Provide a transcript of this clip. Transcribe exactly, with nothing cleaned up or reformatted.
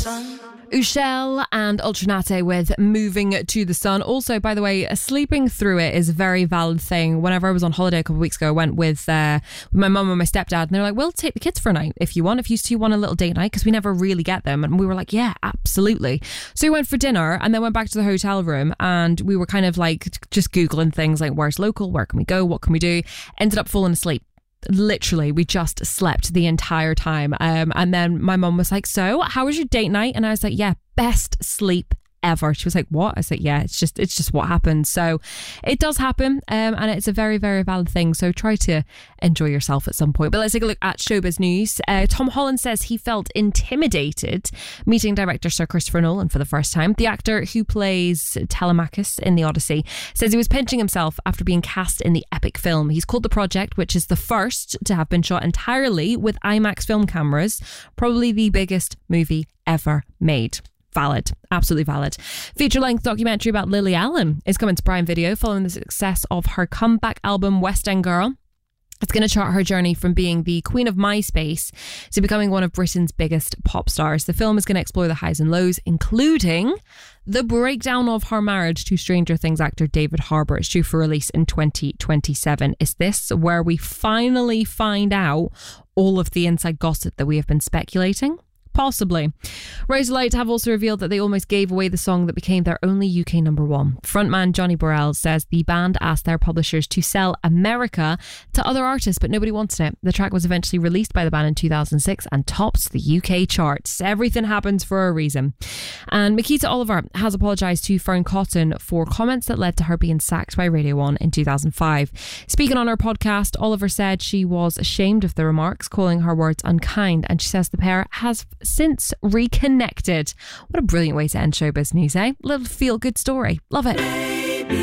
sun. Ushel and Ultranate with Moving to the Sun. Also, by the way, sleeping through it is a very valid thing. Whenever I was on holiday a couple of weeks ago, I went with, uh, with my mum and my stepdad, and they were like, we'll take the kids for a night if you want, if you two want a little date night, because we never really get them. And we were like, yeah, absolutely. So we went for dinner and then went back to the hotel room, and we were kind of like just Googling things like, where's local, where can we go, what can we do? Ended up falling asleep. Literally, we just slept the entire time. Um, and then my mum was like, so how was your date night? And I was like, yeah, best sleep ever. She was like, what? I said, yeah, it's just it's just what happens. So it does happen, um, and it's a very, very valid thing. So try to enjoy yourself at some point. But let's take a look at showbiz news. Uh, Tom Holland says he felt intimidated meeting director Sir Christopher Nolan for the first time. The actor who plays Telemachus in The Odyssey says he was pinching himself after being cast in the epic film. He's called The Project, which is the first to have been shot entirely with IMAX film cameras, probably the biggest movie ever made. Valid. Absolutely valid. Feature-length documentary about Lily Allen is coming to Prime Video following the success of her comeback album West End Girl. It's going to chart her journey from being the queen of MySpace to becoming one of Britain's biggest pop stars. The film is going to explore the highs and lows, including the breakdown of her marriage to Stranger Things actor David Harbour. It's due for release in twenty twenty-seven. Is this where we finally find out all of the inside gossip that we have been speculating? Possibly. Razorlight have also revealed that they almost gave away the song that became their only U K number one. Frontman Johnny Burrell says the band asked their publishers to sell America to other artists, but nobody wanted it. The track was eventually released by the band in two thousand six and topped the U K charts. Everything happens for a reason. And Makita Oliver has apologised to Fern Cotton for comments that led to her being sacked by Radio one in two thousand five. Speaking on her podcast, Oliver said she was ashamed of the remarks, calling her words unkind, and she says the pair has since reconnected. What a brilliant way to end showbiz news, eh? Little feel-good story. Love it.